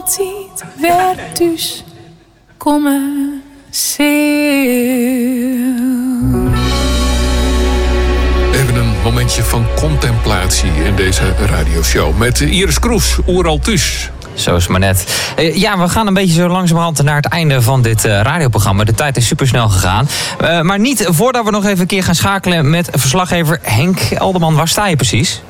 altijd werd dus komen Even een momentje van contemplatie in deze radioshow. Met Iris Kroes, Oeraltus. Zo is maar net. Ja, we gaan een beetje zo langzamerhand naar het einde van dit radioprogramma. De tijd is supersnel gegaan. Maar niet voordat we nog even een keer gaan schakelen met verslaggever Henk Elderman. Waar sta je precies?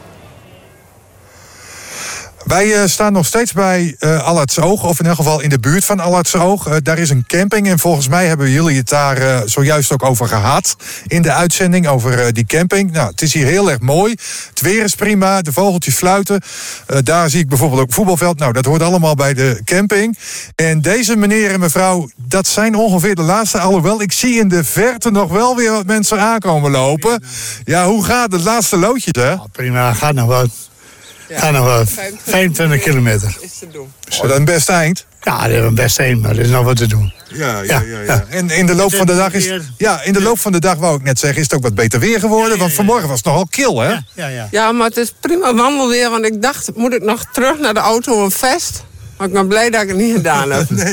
Wij staan nog steeds bij Allertsoog, of in elk geval in de buurt van Allertsoog. Daar is een camping en volgens mij hebben jullie het daar zojuist ook over gehad in de uitzending, over die camping. Nou, het is hier heel erg mooi. Het weer is prima, de vogeltjes fluiten. Daar zie ik bijvoorbeeld ook een voetbalveld. Nou, dat hoort allemaal bij de camping. En deze meneer en mevrouw, dat zijn ongeveer de laatste. Alhoewel, ik zie in de verte nog wel weer wat mensen aankomen lopen. Ja, hoe gaat het laatste loodje, hè? Ja, prima, gaat nog wat. Ga nog wel 25 kilometer. Is te doen. Oh, dat is een best eind. Ja, dat is een best eind, maar er is nog wat te doen. Ja. En in de loop van de dag in de loop van de dag, wou ik net zeggen, is het ook wat beter weer geworden. Want vanmorgen was het nogal kil, hè? Ja, maar het is prima wandelweer. Want ik dacht, moet ik nog terug naar de auto en vest? Maar ik ben blij dat ik het niet gedaan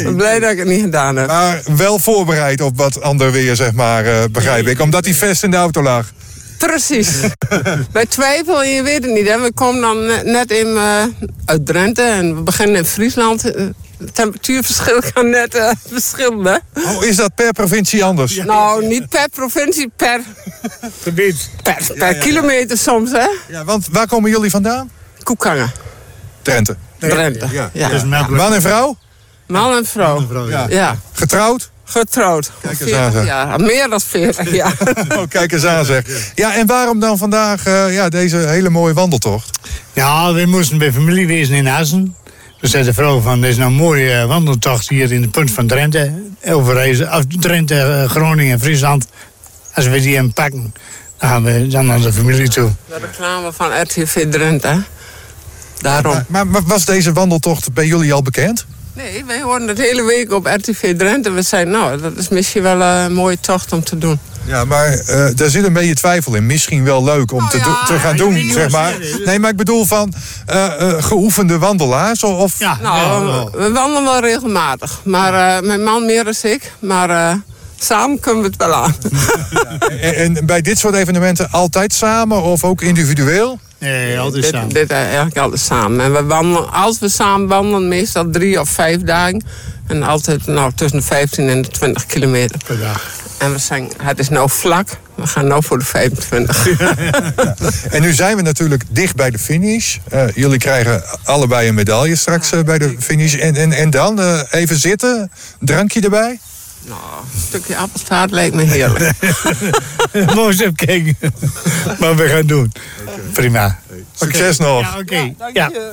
heb. Maar wel voorbereid op wat ander weer, zeg maar, begrijp ik. Omdat die vest in de auto lag. Precies. Bij twijfel, je weet het niet. Hè. We komen dan net uit Drenthe en we beginnen in Friesland. Het temperatuurverschil kan net verschillen. Oh, is dat per provincie anders? Nou, niet per provincie, per gebied. Per kilometer soms, hè? Ja, want waar komen jullie vandaan? Koekhangen. Drenthe. Ja. Dus man en vrouw? Man en vrouw. Ja. Getrouwd? Getrouwd. Kijk eens aan, zeg. Ja, meer dan 40 jaar. Oh, kijk eens aan, zeg. Ja, en waarom dan vandaag deze hele mooie wandeltocht? Ja, we moesten bij familie wezen in Assen. Dus zei de vrouw van, er is nou een mooie wandeltocht hier in de punt van Drenthe. Overreizen, Drenthe, Groningen en Friesland. Als we die hem pakken, dan gaan we dan naar de familie toe. De reclame van RTV Drenthe, hè? Daarom. Maar was deze wandeltocht bij jullie al bekend? Nee, wij hoorden het hele week op RTV Drenthe. We zeiden, nou, dat is misschien wel een mooie tocht om te doen. Ja, maar daar zit een beetje twijfel in. Misschien wel leuk om te gaan doen, zeg maar. Nee, maar ik bedoel van geoefende wandelaars? Of... Ja, we wandelen wel regelmatig. Maar mijn man meer dan ik. Maar samen kunnen we het wel aan. En bij dit soort evenementen altijd samen of ook individueel? Nee, altijd samen. Dit eigenlijk altijd samen. En we wandelen, als we samen wandelen, meestal 3 of 5 dagen. En altijd tussen de 15 en de 20 kilometer per dag. En het is nou vlak. We gaan nou voor de 25. En nu zijn we natuurlijk dicht bij de finish. Jullie krijgen allebei een medaille straks bij de finish. En dan even zitten, drankje erbij? Nou, een stukje appeltaart lijkt me heerlijk. Mooi eens even kijken wat we gaan doen. Prima. Succes nog. Ja, oké. Ja.